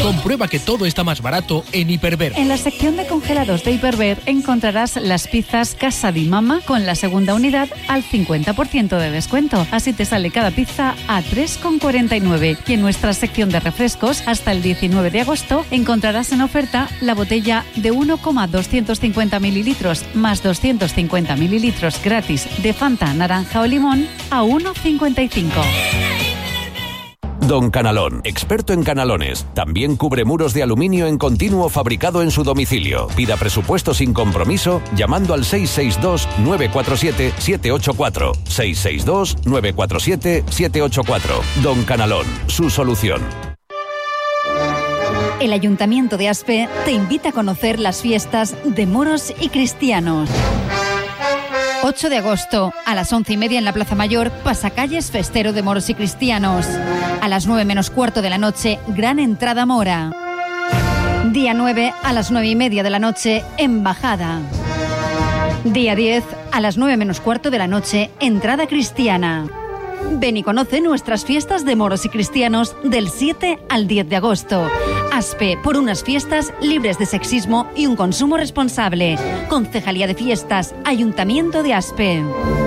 Comprueba que todo está más barato en Hiperver. En la sección de congelados de Hiperver encontrarás las pizzas Casa di Mamma con la segunda unidad al 50% de descuento. Así te sale cada pizza a 3,49. Y en nuestra sección de refrescos, hasta el 19 de agosto, encontrarás en oferta la botella de 1,250 mililitros más 250 mililitros gratis de Fanta, naranja o limón a 1,55. Don Canalón, experto en canalones. También cubre muros de aluminio en continuo fabricado en su domicilio. Pida presupuesto sin compromiso llamando al 662-947-784. 662-947-784. Don Canalón, su solución. El Ayuntamiento de Aspe te invita a conocer las fiestas de moros y cristianos. 8 de agosto, a las 11:30 en la Plaza Mayor, pasacalles festero de moros y cristianos. A las 9 menos cuarto de la noche, gran entrada mora. Día 9, a las 9:30 de la noche, embajada. Día 10, a las 9 menos cuarto de la noche, entrada cristiana. Ven y conoce nuestras fiestas de moros y cristianos del 7 al 10 de agosto. Aspe, por unas fiestas libres de sexismo y un consumo responsable. Concejalía de Fiestas, Ayuntamiento de Aspe.